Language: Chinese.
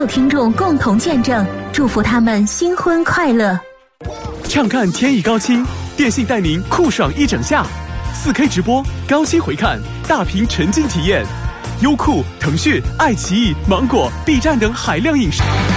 听众共同见证，祝福他们新婚快乐。 畅看天意高清，电信带您酷爽一整夏，4K 直播，高清回看，大屏沉浸体验，优酷、腾讯、爱奇艺、芒果、B 站等海量影视。